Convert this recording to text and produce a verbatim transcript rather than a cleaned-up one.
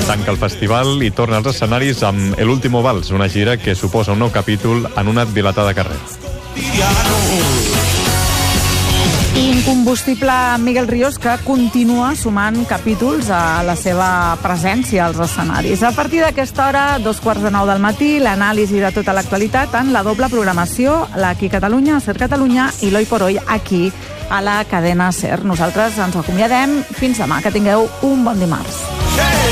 tanca el festival i torna als escenaris amb El Último Vals, una gira que suposa un nou capítol en una dilatada carrera. Incombustible Miguel Ríos, que continua sumant capítols a la seva presència als escenaris. A partir d'aquesta hora, dos quarts de nou del matí, l'anàlisi de tota l'actualitat en la doble programació, l'Aquí Catalunya, Ser Catalunya i l'Hoy por Hoy, aquí a la cadena Ser. Nosaltres ens acomiadem. Fins demà. Que tingueu un bon dimarts.